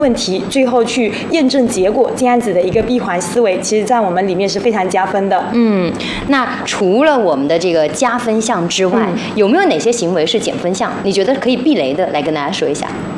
问题，最后去验证结果，这样子的一个闭环思维，其实在我们里面是非常加分的。 那除了我们的这个加分项之外，有没有哪些行为是减分项？你觉得可以避雷的，来跟大家说一下？